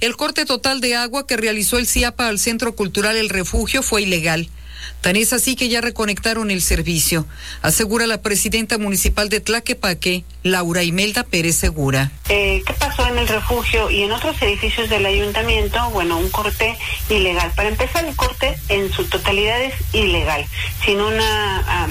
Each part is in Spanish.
El corte total de agua que realizó el CIAPA al Centro Cultural El Refugio fue ilegal. Tan es así que ya reconectaron el servicio, asegura la presidenta municipal de Tlaquepaque, Laura Imelda Pérez Segura. ¿Qué pasó en el refugio y en otros edificios del ayuntamiento? Bueno, un corte ilegal. Para empezar, el corte en su totalidad es ilegal, sin una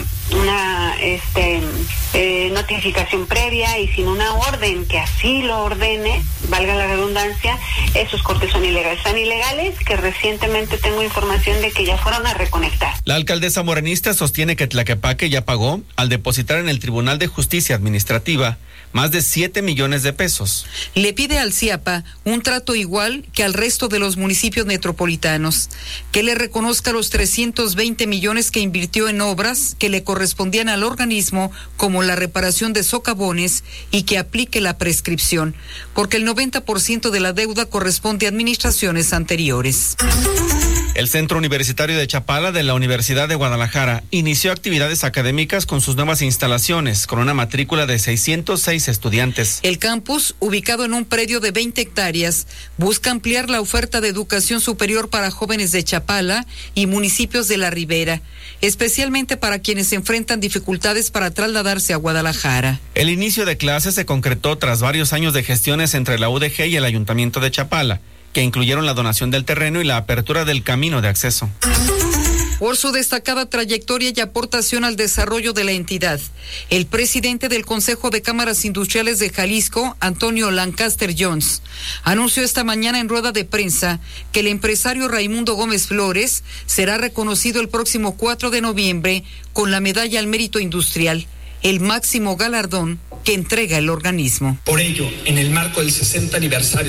notificación previa y sin una orden que así lo ordene, valga la redundancia. Esos cortes son ilegales. Tan ilegales que recientemente tengo información de que ya fueron a reconectar. La alcaldesa morenista sostiene que Tlaquepaque ya pagó, al depositar en el Tribunal de Justicia Administrativa, más de 7 millones de pesos. Le pide al CIAPA un trato igual que al resto de los municipios metropolitanos, que le reconozca los 320 millones que invirtió en obras que le correspondían al organismo, como la reparación de socavones, y que aplique la prescripción, porque el 90% de la deuda corresponde a administraciones anteriores. El Centro Universitario de Chapala de la Universidad de Guadalajara inició actividades académicas con sus nuevas instalaciones, con una matrícula de 606 estudiantes. El campus, ubicado en un predio de 20 hectáreas, busca ampliar la oferta de educación superior para jóvenes de Chapala y municipios de la Ribera, especialmente para quienes enfrentan dificultades para trasladarse a Guadalajara. El inicio de clases se concretó tras varios años de gestiones entre la UDG y el Ayuntamiento de Chapala, que incluyeron la donación del terreno y la apertura del camino de acceso. Por su destacada trayectoria y aportación al desarrollo de la entidad, el presidente del Consejo de Cámaras Industriales de Jalisco, Antonio Lancaster Jones, anunció esta mañana en rueda de prensa que el empresario Raimundo Gómez Flores será reconocido el próximo 4 de noviembre con la Medalla al Mérito Industrial, el máximo galardón que entrega el organismo. Por ello, en el marco del 60 aniversario